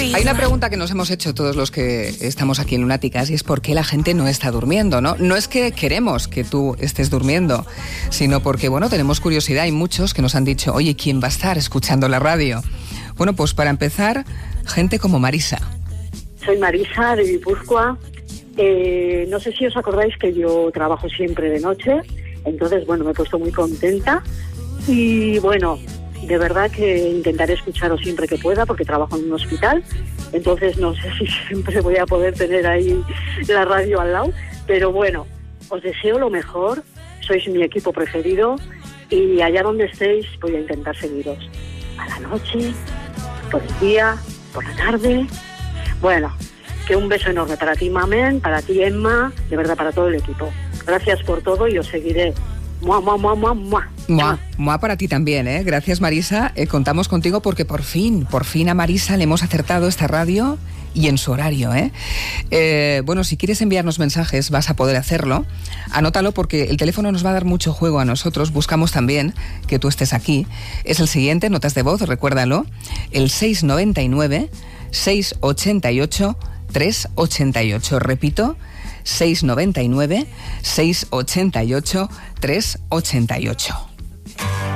Hay una pregunta que nos hemos hecho todos los que estamos aquí en Lunáticas y es por qué la gente no está durmiendo, ¿no? No es que queremos que tú estés durmiendo, sino porque, bueno, tenemos curiosidad. Hay muchos que nos han dicho, oye, ¿quién va a estar escuchando la radio? Bueno, pues para empezar, gente como Marisa. Soy Marisa, de Guipúzcoa. No sé si os acordáis que yo trabajo siempre de noche, entonces, bueno, me he puesto muy contenta y, bueno, de verdad que intentaré escucharos siempre que pueda porque trabajo en un hospital, entonces no sé si siempre voy a poder tener ahí la radio al lado, pero bueno, os deseo lo mejor, sois mi equipo preferido y allá donde estéis voy a intentar seguiros. A la noche, por el día, por la tarde. Bueno, que un beso enorme para ti, Mamen, para ti, Emma, de verdad para todo el equipo. Gracias por todo y os seguiré. Mua, mua, mua, mua, mua. Mua, mua para ti también, ¿eh? Gracias, Marisa. Contamos contigo porque por fin a Marisa le hemos acertado esta radio y en su horario, ¿eh? Bueno, si quieres enviarnos mensajes vas a poder hacerlo. Anótalo porque el teléfono nos va a dar mucho juego a nosotros. Buscamos también que tú estés aquí. Es el siguiente, notas de voz, recuérdalo. El 699 688 388. Repito, 699 688 388.